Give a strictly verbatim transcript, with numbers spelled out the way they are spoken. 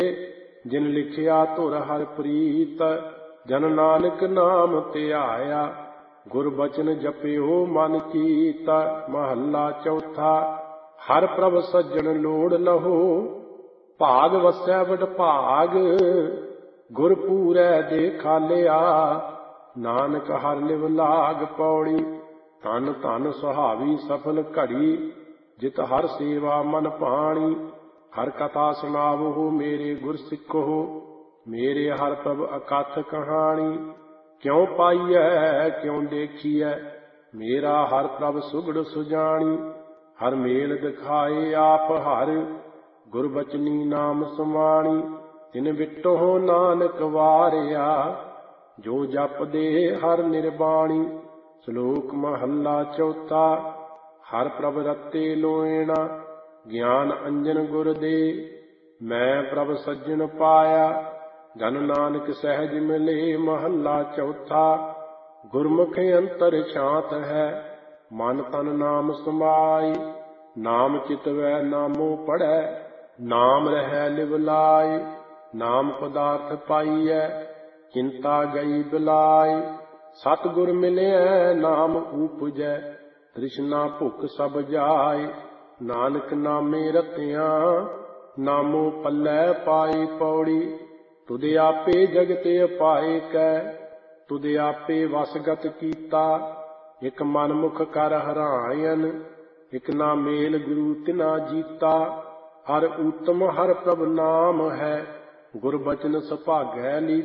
ਜਿਨ ਲਿਖਿਆ ਧੁਰ ਹਰਿ ਪ੍ਰੀਤ, ਜਨ ਨਾਨਕ ਨਾਮ ਧਿਆਇਆ। ਗੁਰ ਬਚਨ ਜਪਿਓ ਮਨ ਚੀਤ, ਮਹੱਲਾ ਚੌਥਾ। ਹਰਿ ਪ੍ਰਭ ਸੱਜਣ ਲੋੜ ਲਹੋ, ਭਾਗ ਵਸੈ ਵਡ ਭਾਗ। ਗੁਰ ਪੂਰੈ ਦੇ ਖਾਲਿਆ, ਨਾਨਕ ਹਰਿ ਲਿਵ ਲਾਗ ਪੌੜੀ। ਧਨ ਧਨ ਸੁਹਾਵੀ ਸਫਲ ਘੜੀ, ਜਿਤ ਹਰ ਸੇਵਾ ਮਨ ਭਾਣੀ। ਹਰ ਕਥਾ ਸੁਣਾਵੋ ਮੇਰੇ ਗੁਰ ਸਿੱਖੋ, ਮੇਰੇ ਹਰਿ ਪ੍ਰਭ ਅਕਥ ਕਹਾਣੀ। ਕਿਉ ਪਾਈਐ ਕਿਉ ਦੇਖੀਐ, ਮੇਰਾ ਹਰਿ ਪ੍ਰਭ ਸੁਗੜ ਸੁਜਾਣੀ। ਹਰ ਮੇਲ ਦਿਖਾਏ ਆਪ ਹਰਿ, ਗੁਰ ਬਚਨੀ ਨਾਮ ਸਮਾਣੀ। ਤਿਨ ਵਿਟੋ ਨਾਨਕ ਵਾਰਿਆ, ਜੋ ਜਪਦੇ ਹਰਿ ਨਿਰਬਾਣੀ। ਸ਼ਲੋਕ ਮਹੱਲਾ ਚੌਥਾ। ਹਰਿ ਪ੍ਰਭ ਰਤੇ ਲੋਇਣਾ, ਗਿਆਨ ਅੰਜਨ ਗੁਰ ਦੇ। ਮੈਂ ਪ੍ਰਭ ਸੱਜਣ ਪਾਇਆ, ਜਨ ਨਾਨਕ ਸਹਿਜ ਮਿਲੇ। ਮਹੱਲਾ ਚੌਥਾ। ਗੁਰਮੁਖ ਅੰਤਰ ਸ਼ਾਂਤ ਹੈ, ਮਨ ਤਨ ਨਾਮ ਸਮਾਈ। ਨਾਮ ਚਿਤਵੈ ਨਾਮੋ ਪੜ੍ਹੈ, ਨਾਮ ਰਹਿ ਲਿਵ ਲਾਇ। ਨਾਮ ਪਦਾਰਥ ਪਾਈਐ, ਚਿੰਤਾ ਗਈ ਬਿਲਾਇ। ਸਤਿਗੁਰ ਮਿਲਿਐ ਨਾਮ ਊਪਜੈ, ਤ੍ਰਿਸ਼ਨਾ ਭੁਖ ਸਭ ਜਾਇ। ਨਾਨਕ ਨਾਮੇ ਰਤਿਆ, ਨਾਮੋ ਪੱਲੇ ਪਾਈ ਪੌੜੀ। ਤੁਧ ਆਪੇ ਜਗਤ ਅਪਾਏ ਕੈ, ਤੁਧ ਆਪੇ ਵਸਗਤ ਕੀਤਾ। ਇਕ ਮਨ ਮੁਖ ਕਰ ਹਰਾਇਨ, ਇਕ ਨਾ ਮੇਲ ਗੁਰੂ ਤਿਨਾ ਜੀਤਾ। ਹਰ ਊਤਮ ਹਰਿ ਪ੍ਰਭ ਨਾਮ ਹੈ, ਗੁਰ ਬਚਨ ਸੁਭਾਗੈ ਲੀ